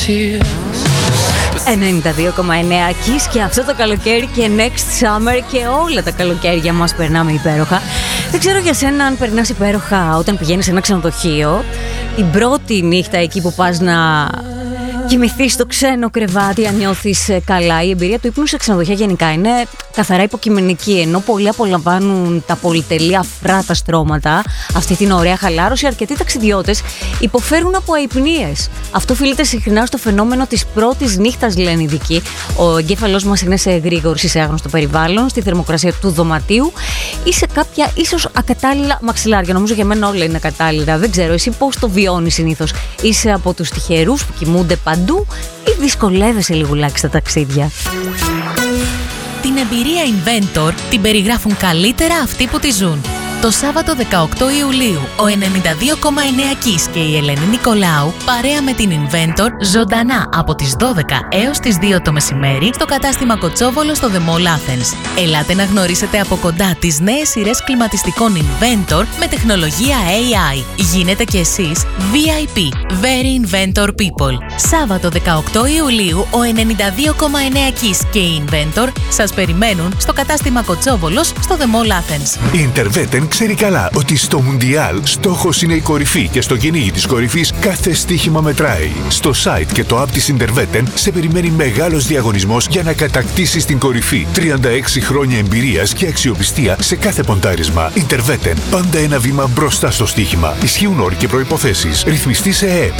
92,9 Kiss και αυτό το καλοκαίρι και next summer και όλα τα καλοκαίρια μας περνάμε υπέροχα. Δεν ξέρω για σένα αν περνάς υπέροχα όταν πηγαίνεις σε ένα ξενοδοχείο. Την πρώτη νύχτα εκεί που πας να κοιμηθείς στο ξένο κρεβάτι, αν νιώθεις καλά. Η εμπειρία του ύπνου σε ξενοδοχεία γενικά είναι καθαρά υποκειμενική, ενώ πολλοί απολαμβάνουν τα πολυτελή αφρά τα στρώματα, αυτή την ωραία χαλάρωση, αρκετοί ταξιδιώτες υποφέρουν από αϊπνίες. Αυτό οφείλεται συχνά στο φαινόμενο της πρώτης νύχτας, λένε οι ειδικοί. Ο εγκέφαλός μας είναι σε εγρήγορση σε άγνωστο περιβάλλον, στη θερμοκρασία του δωματίου ή σε κάποια ίσως ακατάλληλα μαξιλάρια. Νομίζω για μένα όλα είναι ακατάλληλα. Δεν ξέρω, εσύ πώς το βιώνεις συνήθως? Είσαι από τους τυχερούς που κοιμούνται παντού ή δυσκολεύεσαι λιγουλάκι στα ταξίδια? Την εμπειρία Inventor την περιγράφουν καλύτερα αυτοί που τη ζουν. Το Σάββατο 18 Ιουλίου, ο 92,9 Kiss και η Ελένη Νικολάου, παρέα με την Inventor, ζωντανά από τις 12 έως τις 2 το μεσημέρι, στο κατάστημα Κοτσόβολο στο The Mall Athens. Ελάτε να γνωρίσετε από κοντά τις νέες σειρές κλιματιστικών Inventor με τεχνολογία AI. Γίνετε κι εσείς VIP, Very Inventor People. Σάββατο 18 Ιουλίου, ο 92,9 Kiss και η Inventor σας περιμένουν στο κατάστημα Κοτσόβολος στο The Mall Athens. Interveten ξέρει καλά ότι στο Μουντιάλ στόχος είναι η κορυφή και στο κυνήγι της κορυφής κάθε στοίχημα μετράει. Στο site και το app της Interveten σε περιμένει μεγάλος διαγωνισμός για να κατακτήσεις την κορυφή. 36 χρόνια εμπειρίας και αξιοπιστία σε κάθε ποντάρισμα. Interveten, πάντα ένα βήμα μπροστά στο στοίχημα. Ισχύουν όροι και προϋποθέσεις. Ρυθμιστή σε ΕΕ.